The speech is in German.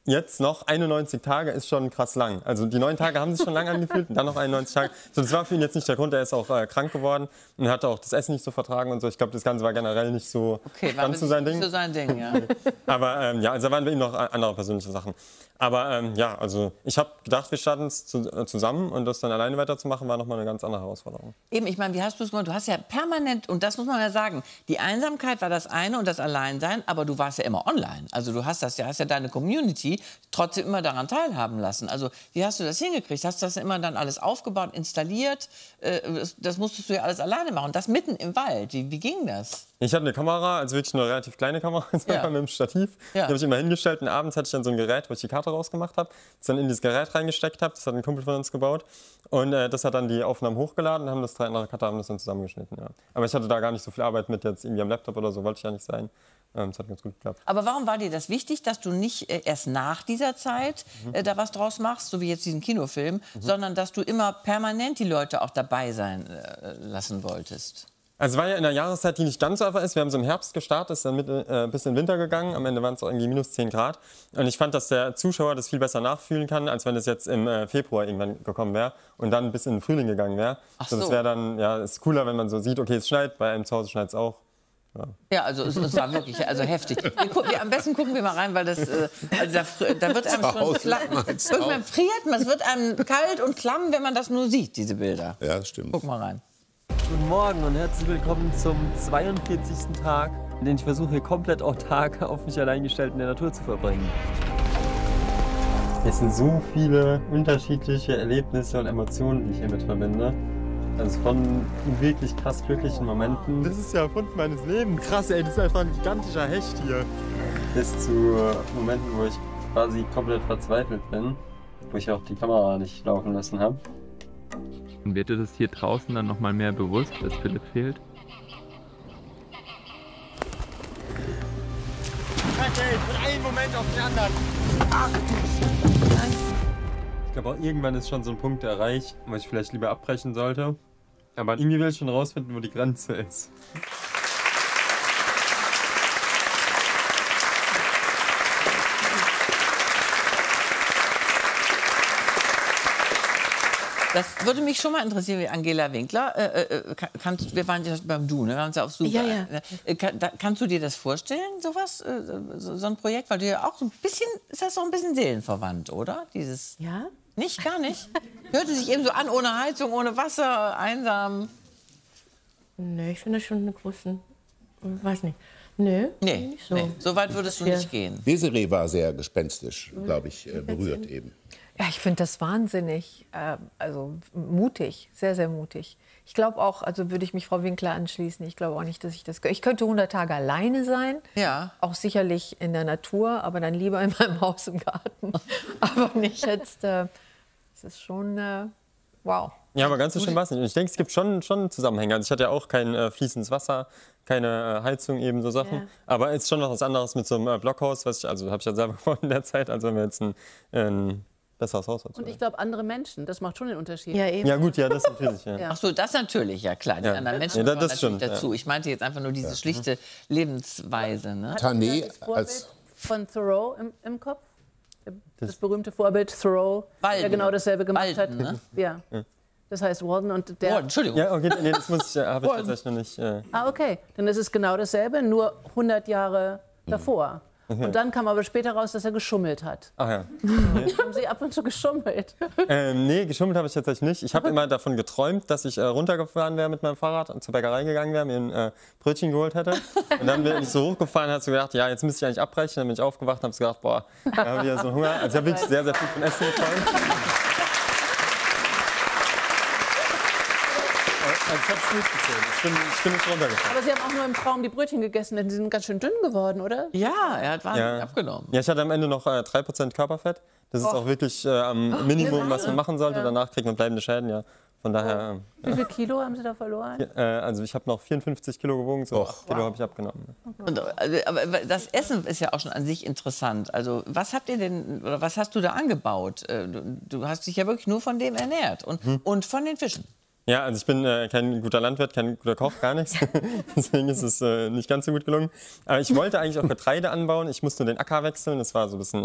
jetzt noch 91 Tage ist schon krass lang. Also die 9 Tage haben sich schon lang angefühlt und dann noch 91 Tage. So, das war für ihn jetzt nicht der Grund, er ist auch krank geworden und hat auch das Essen nicht so vertragen und so. Ich glaube, das Ganze war generell nicht so ganz so sein Ding. So sein Ding, ja. Aber ja, also da waren bei ihm noch andere persönliche Sachen. Aber ja, also ich habe gedacht, wir starten es zusammen und das dann alleine weiterzumachen, war nochmal eine ganz andere Herausforderung. Eben, ich meine, wie hast du es gemacht? Du hast ja permanent, und das muss man ja sagen, die Einsamkeit war das eine und das Alleinsein, aber du warst ja immer online. Also du hast ja deine Community trotzdem immer daran teilhaben lassen. Also wie hast du das hingekriegt? Hast du das immer dann alles aufgebaut, installiert? Das musstest du ja alles alleine machen. Das mitten im Wald. Wie ging das? Ich hatte eine Kamera, also wirklich eine relativ kleine Kamera, mit einem Stativ. Ja. Die habe ich immer hingestellt und abends hatte ich dann so ein Gerät, wo ich die Karte rausgemacht habe, das dann in dieses Gerät reingesteckt habe. Das hat ein Kumpel von uns gebaut und das hat dann die Aufnahmen hochgeladen und haben das 3 andere Cutter haben das dann zusammengeschnitten. Ja. Aber ich hatte da gar nicht so viel Arbeit mit jetzt irgendwie am Laptop oder so, wollte ich ja nicht sein. Das hat ganz gut geklappt. Aber warum war dir das wichtig, dass du nicht erst nach dieser Zeit da was draus machst, so wie jetzt diesen Kinofilm, sondern dass du immer permanent die Leute auch dabei sein lassen wolltest? Also es war ja in der Jahreszeit, die nicht ganz so einfach ist. Wir haben so im Herbst gestartet, ist dann bis in den Winter gegangen. Am Ende waren es auch irgendwie minus 10 Grad. Und ich fand, dass der Zuschauer das viel besser nachfühlen kann, als wenn es jetzt im Februar irgendwann gekommen wäre und dann bis in den Frühling gegangen wäre. So. Das wäre dann, ja, ist cooler, wenn man so sieht, okay, es schneit, bei einem zu Hause schneit es auch. Ja, also es war wirklich heftig. Am besten gucken wir mal rein, weil das, da wird einem schon irgendwann friert man, es wird einem kalt und klamm, wenn man das nur sieht, diese Bilder. Ja, das stimmt. Guck mal rein. Guten Morgen und herzlich willkommen zum 42. Tag, in dem ich versuche, komplett autark auf mich allein gestellt in der Natur zu verbringen. Es sind so viele unterschiedliche Erlebnisse und Emotionen, die ich hiermit verbinde. Also von wirklich krass glücklichen Momenten. Das ist ja Fund meines Lebens. Krass, ey, das ist einfach ein gigantischer Hecht hier. Bis zu Momenten, wo ich quasi komplett verzweifelt bin, wo ich auch die Kamera nicht laufen lassen habe. Wird dir das hier draußen dann noch mal mehr bewusst, dass Philipp fehlt? Okay, von einem Moment auf den anderen. Ich glaube auch irgendwann ist schon so ein Punkt erreicht, wo ich vielleicht lieber abbrechen sollte. Aber irgendwie will ich schon rausfinden, wo die Grenze ist. Das würde mich schon mal interessieren, wie Angela Winkler. Wir waren ja beim Du, ne? Wir waren ja auf Suche. Ja. Kannst du dir das vorstellen, sowas, so ein Projekt? Weil du ja auch so ein bisschen, ist das doch ein bisschen seelenverwandt, oder? Dieses. Ja? Nicht, gar nicht. Hörte sich eben so an, ohne Heizung, ohne Wasser, einsam. Nee, ich finde das schon eine große. Weiß nicht. Nee, nicht so. Nee, so weit würdest du nicht gehen. Desiree war sehr gespenstisch, glaube ich, berührt eben. Ja, ich finde das wahnsinnig, also mutig, sehr, sehr mutig. Ich glaube auch, also würde ich mich Frau Winkler anschließen, ich glaube auch nicht, dass ich das... Ich könnte 100 Tage alleine sein, auch sicherlich in der Natur, aber dann lieber in meinem Haus im Garten. Aber nicht jetzt, es ist schon, wow. Ja, aber ganz so schlimm war es nicht. Ich denke, es gibt schon Zusammenhänge. Also ich hatte ja auch kein fließendes Wasser, keine Heizung, eben so Sachen. Ja. Aber es ist schon noch was anderes mit so einem Blockhaus, also habe ich ja selber gebaut in der Zeit, also wenn wir jetzt ein besseres Haus dazu. Und ich glaube, andere Menschen, das macht schon den Unterschied. Ja, eben. Ja gut, ja, das natürlich. Ja. Ach so, das natürlich, ja klar. Die anderen Menschen das natürlich stimmt, dazu. Ich meinte jetzt einfach nur diese schlichte Lebensweise. Ne? Tané das Vorbild von Thoreau im Kopf? Das berühmte Vorbild Thoreau, Walden, der genau dasselbe gemacht Walden, hat. Ne? Ja. Das heißt Walden und der... Entschuldigung. Ja, okay, nee, das habe ich tatsächlich noch nicht... Ah, okay. Dann ist es genau dasselbe, nur 100 Jahre davor. Und dann kam aber später raus, dass er geschummelt hat. Ach ja. Haben Sie ab und zu geschummelt? Nee, geschummelt habe ich tatsächlich nicht. Ich habe immer davon geträumt, dass ich runtergefahren wäre mit meinem Fahrrad und zur Bäckerei gegangen wäre, mir ein Brötchen geholt hätte. Und dann bin ich so hochgefahren und habe so gedacht, ja, jetzt müsste ich eigentlich abbrechen. Dann bin ich aufgewacht und habe so gedacht, boah, da habe ich wieder so Hunger. Also ich habe wirklich sehr, sehr viel von Essen geträumt. Also ich habe es nicht gezählt. Ich bin nicht runtergefahren. Aber Sie haben auch nur im Traum die Brötchen gegessen, denn Sie sind ganz schön dünn geworden, oder? Ja, er hat wahnsinnig abgenommen. Ja, ich hatte am Ende noch 3% Körperfett. Das ist auch wirklich am Minimum, was man machen sollte. Danach kriegt man bleibende Schäden, ja. Von daher... Wie viel Kilo haben Sie da verloren? Also ich habe noch 54 Kilo gewogen, so 8 Kilo habe ich abgenommen. Aber das Essen ist ja auch schon an sich interessant. Also was habt ihr denn, oder was hast du da angebaut? Du hast dich ja wirklich nur von dem ernährt und von den Fischen. Ja, also ich bin kein guter Landwirt, kein guter Koch, gar nichts. Deswegen ist es nicht ganz so gut gelungen. Aber ich wollte eigentlich auch Getreide anbauen. Ich musste nur den Acker wechseln. Das war so ein bisschen